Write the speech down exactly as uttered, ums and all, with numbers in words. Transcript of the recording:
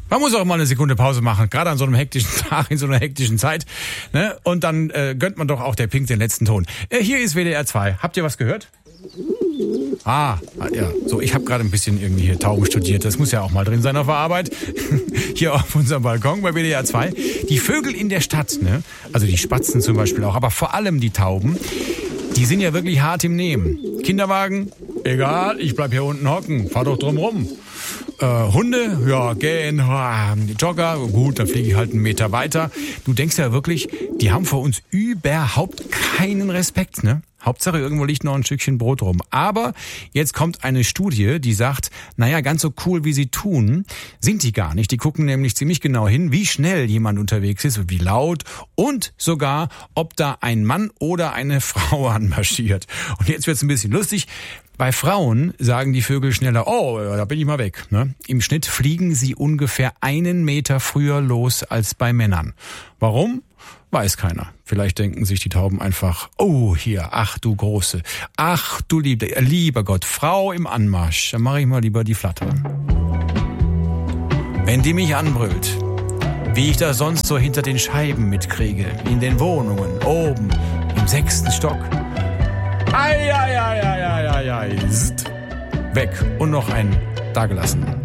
Man muss auch mal eine Sekunde Pause machen, gerade an so einem hektischen Tag, in so einer hektischen Zeit. Ne? Und dann äh, gönnt man doch auch der Pink den letzten Ton. Äh, hier ist W D R zwei. Habt ihr was gehört? Ah, ja. So, ich habe gerade ein bisschen irgendwie hier Tauben studiert. Das muss ja auch mal drin sein auf der Arbeit. Hier auf unserem Balkon bei W D R zwei. Die Vögel in der Stadt, ne? Also die Spatzen zum Beispiel auch, aber vor allem die Tauben, die sind ja wirklich hart im Nehmen. Kinderwagen, egal, ich bleib hier unten hocken, fahr doch drum rum. Äh, Hunde, ja, gehen, Jogger, gut, dann fliege ich halt einen Meter weiter. Du denkst ja wirklich, die haben vor uns überhaupt keinen Respekt, ne? Hauptsache, irgendwo liegt noch ein Stückchen Brot rum. Aber jetzt kommt eine Studie, die sagt, naja, ganz so cool, wie sie tun, sind die gar nicht. Die gucken nämlich ziemlich genau hin, wie schnell jemand unterwegs ist und wie laut und sogar, ob da ein Mann oder eine Frau anmarschiert. Und jetzt wird's ein bisschen lustig. Bei Frauen sagen die Vögel schneller, oh, da bin ich mal weg. Ne? Im Schnitt fliegen sie ungefähr einen Meter früher los als bei Männern. Warum? Weiß keiner. Vielleicht denken sich die Tauben einfach, oh, hier, ach du Große, ach du Liebe, lieber Gott, Frau im Anmarsch, dann mache ich mal lieber die Flatter. Wenn die mich anbrüllt, wie ich das sonst so hinter den Scheiben mitkriege, in den Wohnungen, oben, im sechsten Stock. Ei, ei, ei, ei, ei, ei, ei, weg und noch ein dagelassen.